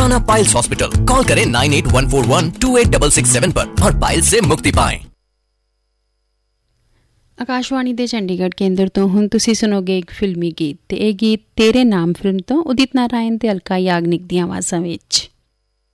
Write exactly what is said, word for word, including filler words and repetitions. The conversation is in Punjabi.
आना पाइल्स हॉस्पिटल। कॉल करें nine eight one four one two eight six six seven पर और पाइल्स से मुक्ति पाएं। ਆਕਾਸ਼ਵਾਣੀ ਦੇ ਚੰਡੀਗੜ੍ਹ ਕੇਂਦਰ ਤੋਂ ਹੁਣ ਤੁਸੀਂ ਸੁਣੋਗੇ ਇੱਕ ਫਿਲਮੀ ਗੀਤ, ਤੇ ਇਹ ਗੀਤ ਤੇਰੇ ਨਾਮ ਫਿਲਮ ਤੋਂ ਉਦਿਤ ਨਾਰਾਇਣ ਤੇ ਅਲਕਾ ਯਾਗਨਿਕ ਦੀਆਂ ਆਵਾਜ਼ਾਂ ਵਿੱਚ।